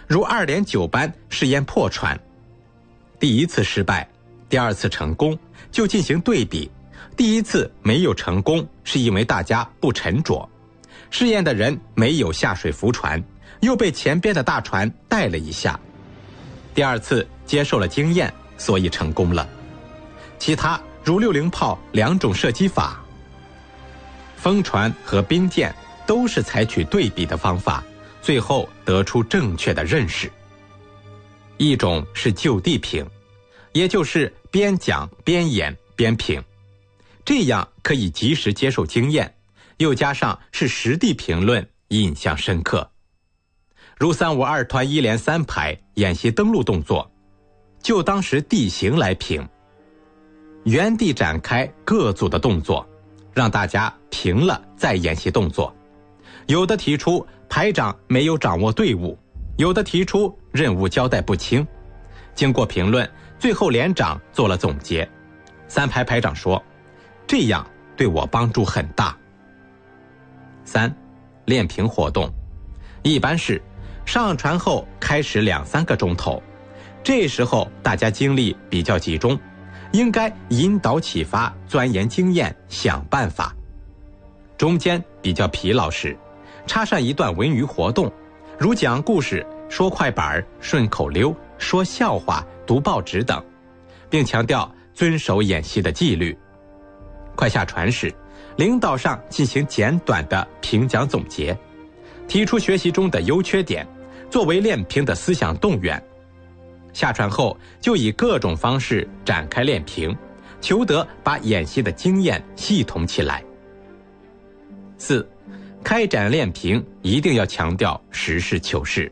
如2连9班试验破船，第一次失败，第二次成功，就进行对比。第一次没有成功，是因为大家不沉着，试验的人没有下水扶船，又被前边的大船带了一下。第二次接受了经验，所以成功了。其他如60炮2种射击法，风船和兵舰都是采取对比的方法，最后得出正确的认识。一种是就地评，也就是边讲边演边评，这样可以及时接受经验，又加上是实地评论，印象深刻。如352团1连3排演习登陆动作，就当时地形来评，原地展开各组的动作，让大家评了再演习动作。有的提出排长没有掌握队伍，有的提出任务交代不清。经过评论，最后连长做了总结。3排排长说，这样对我帮助很大。3. 练评活动，一般是上船后开始2-3个钟头，这时候大家精力比较集中，应该引导启发，钻研经验，想办法。中间比较疲劳时，插上一段文娱活动，如讲故事、说快板、顺口溜、说笑话、读报纸等，并强调遵守演习的纪律。快下船时，领导上进行简短的评讲总结，提出学习中的优缺点，作为练评的思想动员。下船后就以各种方式展开练评，求得把演习的经验系统起来。4. 开展练评一定要强调实事求是，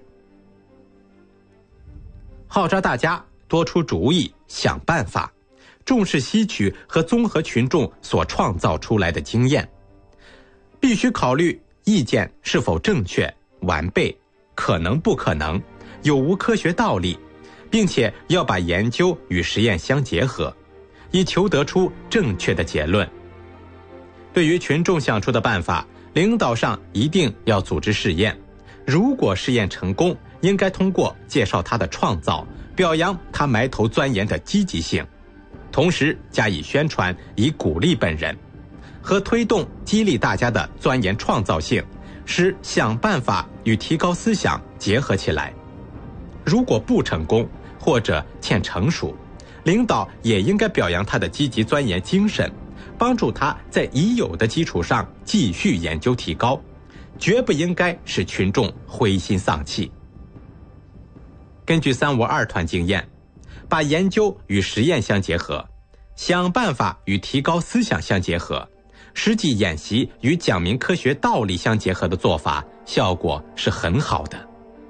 号召大家多出主意，想办法，重视吸取和综合群众所创造出来的经验，必须考虑意见是否正确、完备、可能不可能、有无科学道理，并且要把研究与实验相结合，以求得出正确的结论。对于群众想出的办法，领导上一定要组织试验，如果试验成功，应该通过介绍他的创造，表扬他埋头钻研的积极性，同时加以宣传，以鼓励本人，和推动激励大家的钻研创造性，使想办法与提高思想结合起来。如果不成功或者欠成熟，领导也应该表扬他的积极钻研精神，帮助他在已有的基础上继续研究提高，绝不应该使群众灰心丧气。根据352团经验，把研究与实验相结合，想办法与提高思想相结合，实际演习与讲明科学道理相结合的做法，效果是很好的。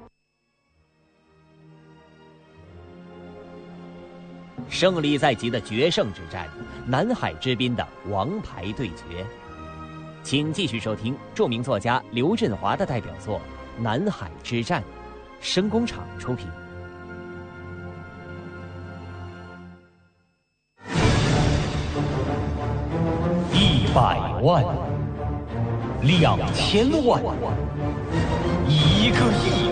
胜利在即的决胜之战，南海之滨的王牌对决。请继续收听著名作家刘振华的代表作《南海之战》，声工厂出品。100万、2000万、1个亿。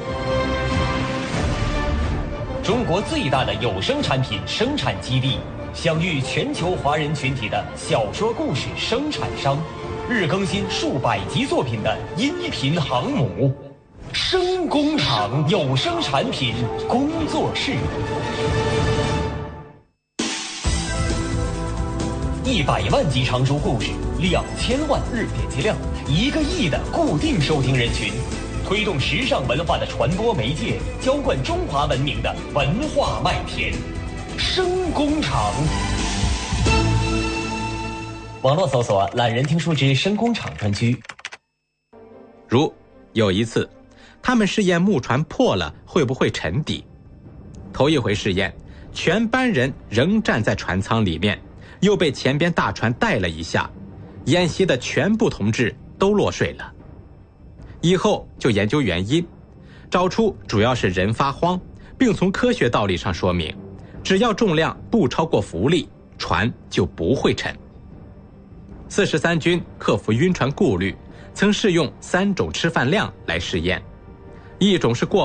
中国最大的有声产品生产基地，享誉全球华人群体的小说故事生产商，日更新数百集作品的音频航母，声工厂有声产品工作室。100万集长说故事，2000万日点击量，1个亿的固定收听人群，推动时尚文化的传播媒介，浇灌中华文明的文化麦田。声工厂，网络搜索懒人听书之声工厂专区。 如有一次，他们试验木船破了会不会沉底。头一回试验，全班人仍站在船舱里面，又被前边大船带了一下，演习的全部同志都落水了。以后就研究原因，找出主要是人发慌，并从科学道理上说明，只要重量不超过浮力，船就不会沉。43军克服晕船顾虑，曾试用3种吃饭量来试验，一种是过